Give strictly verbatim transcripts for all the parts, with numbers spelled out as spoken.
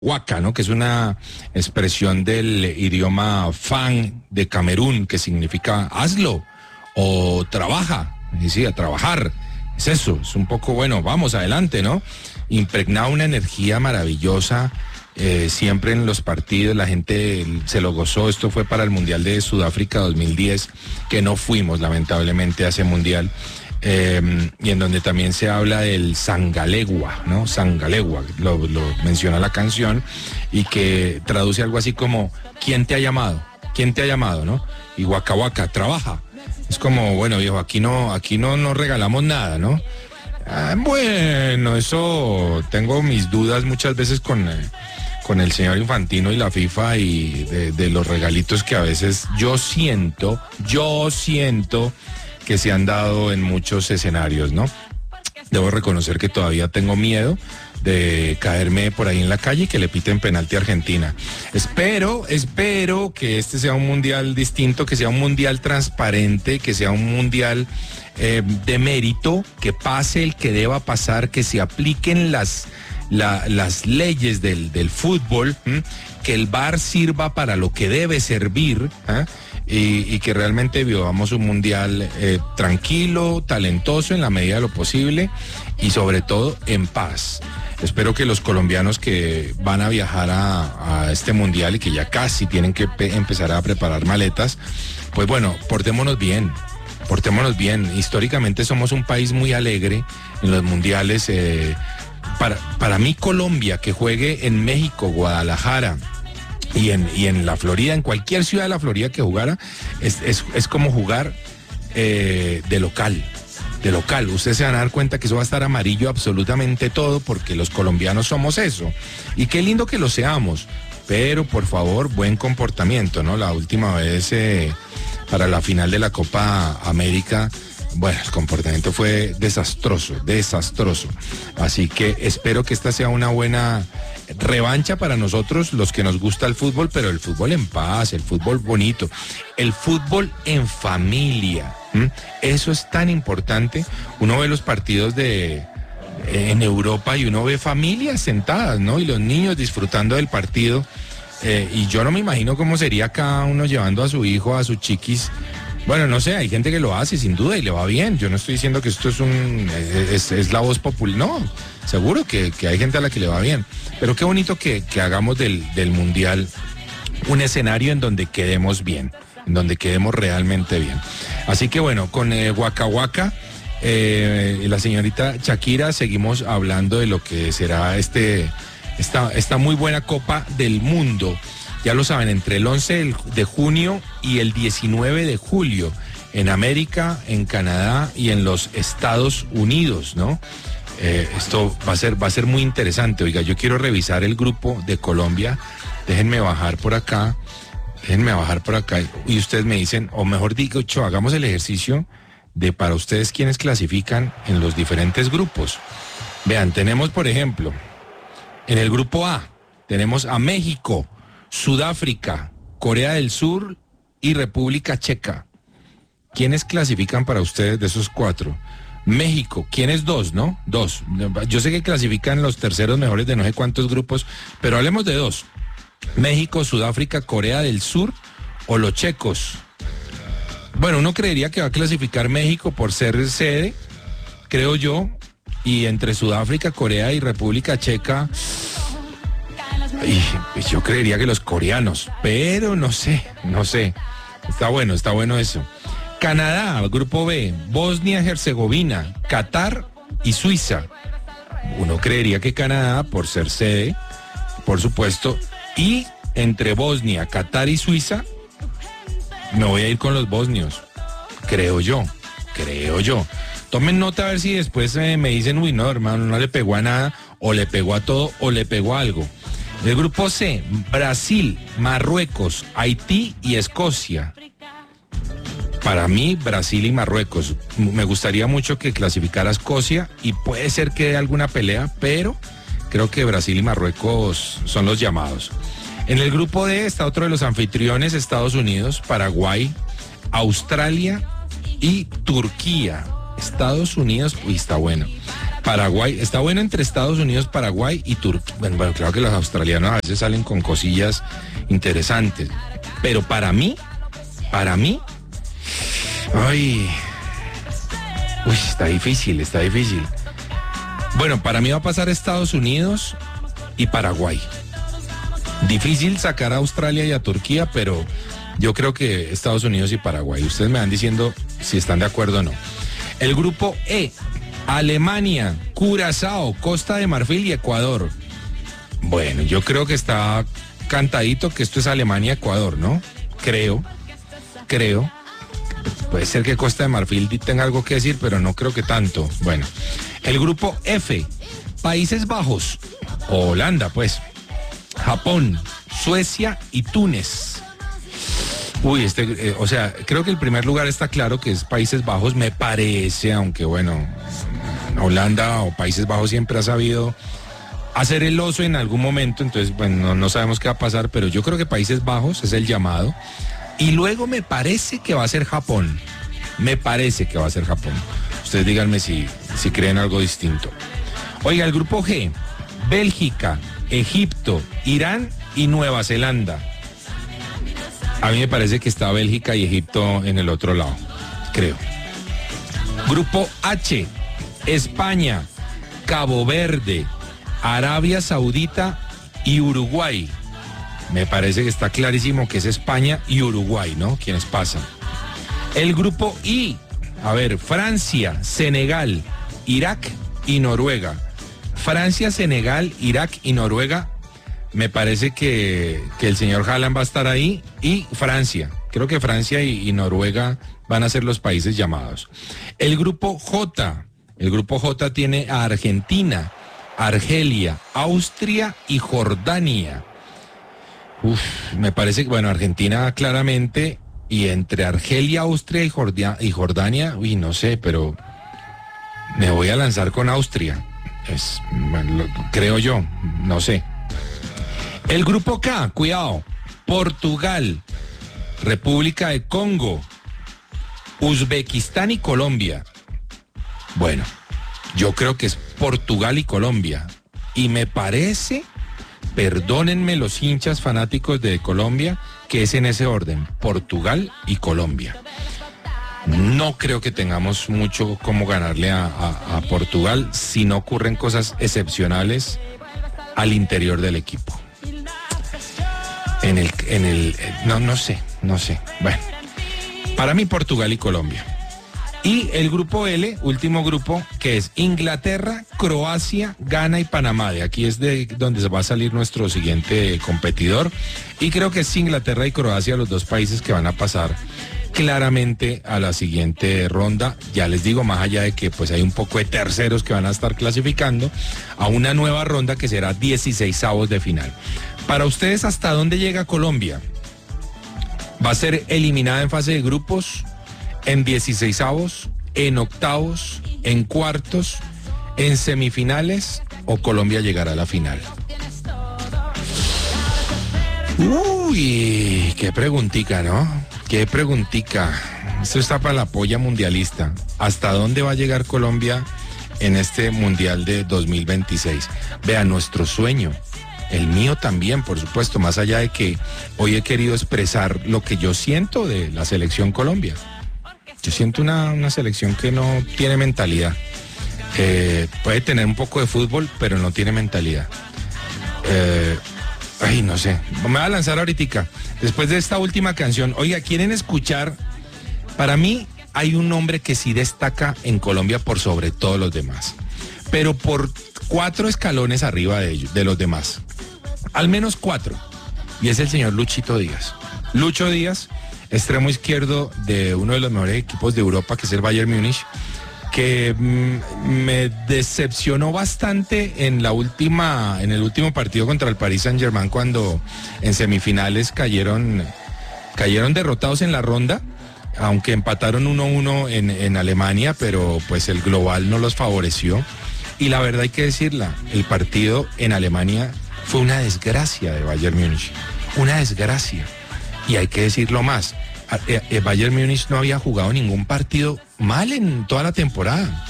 Waka, ¿no? Que es una expresión del idioma fan de Camerún, que significa hazlo o trabaja, es decir, a trabajar. Es eso, es un poco, bueno, vamos adelante, ¿no? Impregnada una energía maravillosa, eh, siempre en los partidos, la gente se lo gozó. Esto fue para el Mundial de Sudáfrica dos mil diez, que no fuimos lamentablemente a ese Mundial. Eh, y en donde también se habla del Sangalegua, ¿no? Sangalegua, lo, lo menciona la canción, y que traduce algo así como ¿quién te ha llamado? ¿Quién te ha llamado? ¿No? Y Waka Waka, trabaja. Es como, bueno, viejo, aquí no, aquí no nos regalamos nada, ¿no? Ah, bueno, eso tengo mis dudas muchas veces con, eh, con el señor Infantino y la FIFA, y de, de los regalitos que a veces yo siento, yo siento que se han dado en muchos escenarios, ¿no? Debo reconocer que todavía tengo miedo de caerme por ahí en la calle y que le piten penalti a Argentina. Espero, espero que este sea un mundial distinto, que sea un mundial transparente, que sea un mundial eh, de mérito, que pase el que deba pasar, que se apliquen las, la, las leyes del, del fútbol, ¿m? Que el V A R sirva para lo que debe servir, ¿eh? Y, y que realmente vivamos un mundial eh, tranquilo, talentoso en la medida de lo posible, y sobre todo en paz. Espero que los colombianos que van a viajar a, a este mundial y que ya casi tienen que pe- empezar a preparar maletas, pues bueno, portémonos bien, portémonos bien. Históricamente somos un país muy alegre en los mundiales. Eh, para, para mí Colombia, que juegue en México, Guadalajara, Y en, y en la Florida, en cualquier ciudad de la Florida que jugara, es, es, es como jugar eh, de local, de local. Ustedes se van a dar cuenta que eso va a estar amarillo absolutamente todo, porque los colombianos somos eso. Y qué lindo que lo seamos, pero por favor, buen comportamiento, ¿no? La última vez eh, para la final de la Copa América, bueno, el comportamiento fue desastroso, desastroso. Así que espero que esta sea una buena revancha para nosotros, los que nos gusta el fútbol, pero el fútbol en paz, el fútbol bonito, el fútbol en familia. ¿Mm? Eso es tan importante. Uno ve los partidos de en Europa y uno ve familias sentadas, ¿no? Y los niños disfrutando del partido. Eh, y yo no me imagino cómo sería cada uno llevando a su hijo, a sus chiquis. Bueno, no sé, hay gente que lo hace sin duda y le va bien. Yo no estoy diciendo que esto es un es, es la voz popular, no, seguro que, que hay gente a la que le va bien. Pero qué bonito que, que hagamos del, del mundial un escenario en donde quedemos bien, en donde quedemos realmente bien. Así que bueno, con eh, Waka Waka, eh, la señorita Shakira, seguimos hablando de lo que será este esta, esta muy buena Copa del Mundo. Ya lo saben, entre el once de junio y el diecinueve de julio, en América, en Canadá y en los Estados Unidos, ¿no? Eh, esto va a ser, va a ser muy interesante. Oiga, yo quiero revisar el grupo de Colombia. Déjenme bajar por acá, déjenme bajar por acá. Y ustedes me dicen, o mejor dicho, hagamos el ejercicio de para ustedes quiénes clasifican en los diferentes grupos. Vean, tenemos, por ejemplo, en el grupo A, tenemos a México, Sudáfrica, Corea del Sur y República Checa. ¿Quiénes clasifican para ustedes de esos cuatro? México, ¿quiénes dos, no? Dos. Yo sé que clasifican los terceros mejores de no sé cuántos grupos, pero hablemos de dos. México, Sudáfrica, Corea del Sur o los checos. Bueno, uno creería que va a clasificar México por ser sede, creo yo, y entre Sudáfrica, Corea y República Checa, y yo creería que los coreanos, pero no sé, no sé. Está bueno, está bueno eso. Canadá, grupo B, Bosnia-Herzegovina, Qatar y Suiza. Uno creería que Canadá, por ser sede, por supuesto, y entre Bosnia, Qatar y Suiza, me voy a ir con los bosnios, creo yo, creo yo. Tomen nota a ver si después eh, me dicen, uy, no, hermano, no le pegó a nada, o le pegó a todo, o le pegó a algo. El grupo C, Brasil, Marruecos, Haití y Escocia. Para mí, Brasil y Marruecos. Me gustaría mucho que clasificara Escocia y puede ser que dé alguna pelea, pero creo que Brasil y Marruecos son los llamados. En el grupo D está otro de los anfitriones, Estados Unidos, Paraguay, Australia y Turquía. Estados Unidos, uy, está bueno. Paraguay, está bueno entre Estados Unidos, Paraguay y Turquía. Bueno, bueno, claro que los australianos a veces salen con cosillas interesantes. Pero para mí, para mí, ay, uy, está difícil, está difícil. Bueno, para mí va a pasar Estados Unidos y Paraguay. Difícil sacar a Australia y a Turquía, pero yo creo que Estados Unidos y Paraguay. Ustedes me van diciendo si están de acuerdo o no. El grupo E, Alemania, Curazao, Costa de Marfil y Ecuador. Bueno, yo creo que está cantadito que esto es Alemania-Ecuador, ¿no? Creo, creo. Puede ser que Costa de Marfil tenga algo que decir, pero no creo que tanto. Bueno, el grupo F, Países Bajos, o Holanda, pues, Japón, Suecia y Túnez. Uy, este, eh, o sea, creo que el primer lugar está claro que es Países Bajos, me parece, aunque bueno, Holanda o Países Bajos siempre ha sabido hacer el oso en algún momento, entonces, bueno, no, no sabemos qué va a pasar, pero yo creo que Países Bajos es el llamado. Y luego me parece que va a ser Japón, me parece que va a ser Japón. Ustedes díganme si, si creen algo distinto. Oiga, el grupo G, Bélgica, Egipto, Irán y Nueva Zelanda. A mí me parece que está Bélgica y Egipto en el otro lado, creo. Grupo H, España, Cabo Verde, Arabia Saudita y Uruguay. Me parece que está clarísimo que es España y Uruguay, ¿no? Quienes pasan. El grupo I, a ver, Francia, Senegal, Irak y Noruega. Francia, Senegal, Irak y Noruega. Me parece que, que el señor Haaland va a estar ahí y Francia. Creo que Francia y, y Noruega van a ser los países llamados. El grupo J, el grupo J tiene a Argentina, Argelia, Austria y Jordania. Uf, me parece que, bueno, Argentina claramente, y entre Argelia, Austria y, Jordia, y Jordania, uy, no sé, pero me voy a lanzar con Austria. Es, bueno, lo, creo yo, no sé. El grupo K, cuidado, Portugal, República de Congo, Uzbekistán y Colombia. Bueno, yo creo que es Portugal y Colombia. Y me parece, perdónenme los hinchas fanáticos de Colombia, que es en ese orden, Portugal y Colombia. No creo que tengamos mucho como ganarle a, a, a Portugal si no ocurren cosas excepcionales al interior del equipo. En el, en el, no, no sé, no sé. Bueno, para mí Portugal y Colombia. Y el grupo L, último grupo, que es Inglaterra, Croacia, Ghana y Panamá. De aquí es de donde va a salir nuestro siguiente competidor. Y creo que es Inglaterra y Croacia los dos países que van a pasar claramente a la siguiente ronda. Ya les digo, más allá de que pues hay un poco de terceros que van a estar clasificando a una nueva ronda que será dieciseisavos de final. Para ustedes, ¿hasta dónde llega Colombia? ¿Va a ser eliminada en fase de grupos, en dieciseisavos, en octavos, en cuartos, en semifinales o Colombia llegará a la final? Uy, qué preguntica, ¿no? Qué preguntica. Esto está para la polla mundialista. ¿Hasta dónde va a llegar Colombia en este Mundial de dos mil veintiséis? Vean, nuestro sueño, el mío también, por supuesto, más allá de que hoy he querido expresar lo que yo siento de la selección Colombia. Yo siento una, una selección que no tiene mentalidad. Eh, puede tener un poco de fútbol, pero no tiene mentalidad. Eh, ay, no sé. Me voy a lanzar ahorita. Después de esta última canción. Oiga, ¿quieren escuchar? Para mí hay un hombre que sí destaca en Colombia por sobre todos los demás. Pero por cuatro escalones arriba de ellos, de los demás. Al menos cuatro. Y es el señor Luchito Díaz. Lucho Díaz, extremo izquierdo de uno de los mejores equipos de Europa, que es el Bayern Múnich, que mm, me decepcionó bastante en la última, en el último partido contra el Paris Saint-Germain, cuando en semifinales cayeron, cayeron derrotados en la ronda, aunque empataron uno a uno en, en Alemania, pero pues el global no los favoreció. Y la verdad hay que decirla, el partido en Alemania fue una desgracia de Bayern Múnich, una desgracia. Y hay que decirlo más, el Bayern Múnich no había jugado ningún partido mal en toda la temporada.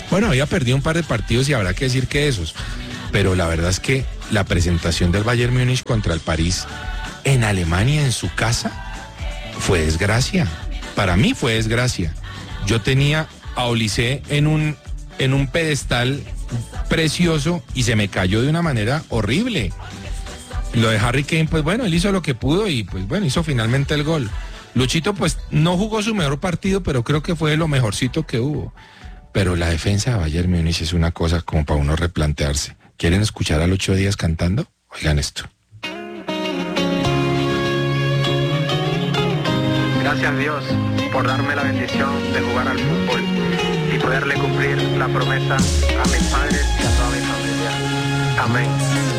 Bueno, había perdido un par de partidos y habrá que decir que esos. Pero la verdad es que la presentación del Bayern Múnich contra el París en Alemania, en su casa, fue desgracia. Para mí fue desgracia. Yo tenía a Olise en un, en un pedestal precioso y se me cayó de una manera horrible. Lo de Harry Kane, pues bueno, él hizo lo que pudo y pues bueno, hizo finalmente el gol. Luchito pues no jugó su mejor partido, pero creo que fue lo mejorcito que hubo. Pero la defensa de Bayern Múnich es una cosa como para uno replantearse. ¿Quieren escuchar al Ocho Días cantando? Oigan esto. Gracias Dios por darme la bendición de jugar al fútbol y poderle cumplir la promesa a mis padres y a toda mi familia. Amén.